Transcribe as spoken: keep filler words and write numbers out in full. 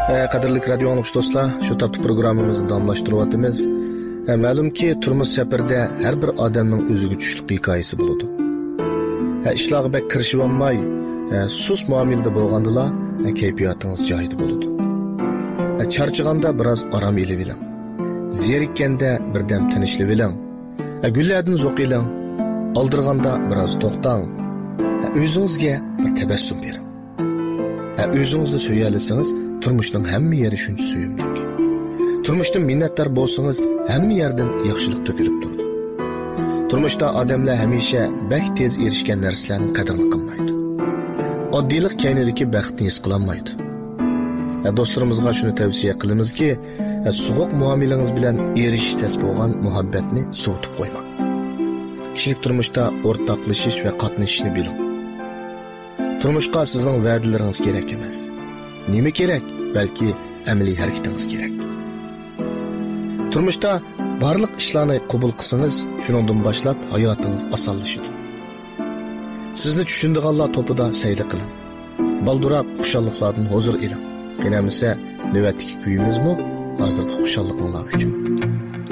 Qadrli radio anglagıch do'stlar, shu tapda programmamizni davomlashtiryapmiz. Ma'lumki, turmush safarida har bir odamning o'ziga tushlik hikoyasi bo'ladi. Ha, ishlarga bek kirishib olmay, sus muomalada bo'lgandila, kayfiyatingiz joyida bo'ladi. Ha, charchiganda biroz orom elib oling. Zerikkanda birdam tinchlab oling. Ha, gullardan zo'q oling. Oldirganda biroz to'xtang. Ha, o'zingizga bir tabassum bering. Ha, o'zingizni so'yalasangiz, turmushning hamma yeri shuncha suyimlik. Turmushdan minnatdor bo'lsangiz, hamma yerdan yaxshilik to'kilib turadi. Turmushda odamlar hamisha bak tez erishgan narsalarning qadrini qilmaydi. Oddiylik kaynidagi baxtni his qilolmaydi. Do'stlarimizga shuni tavsiya qilamizki, so'g'uq muomalangiz bilan erishish tez bo'lgan muhabbatni sovutib qo'ymang. Kishilik turmushda o'rtoqlashish va qatnashishni biling. Turmushga sizning va'dalaringiz kerak emas. Nima kerak? Balki amaliy harakatingiz kerak. Turmushda barliq ishlarni qabul qilsangiz, shundan boshlab hayotingiz osonlashadi. Sizni tushundiganlar topida sayli qiling. Balduroq xushalliklardan huzur eling. Qinamasa, navbatdagi kuyimizmi hozirgi xushalliklar uchun.